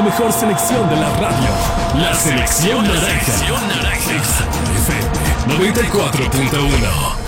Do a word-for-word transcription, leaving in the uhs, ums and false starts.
la mejor selección de la radio. La Selección Naranja. Exa F M noventa y cuatro punto uno.